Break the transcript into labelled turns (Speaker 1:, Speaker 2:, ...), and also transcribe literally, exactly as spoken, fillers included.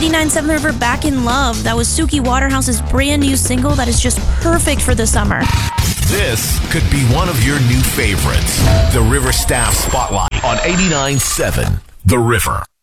Speaker 1: eighty-nine point seven The River, Back in Love. That was Suki Waterhouse's brand new single that is just perfect for the summer.
Speaker 2: This could be one of your new favorites. The River Staff Spotlight on eighty-nine point seven The River.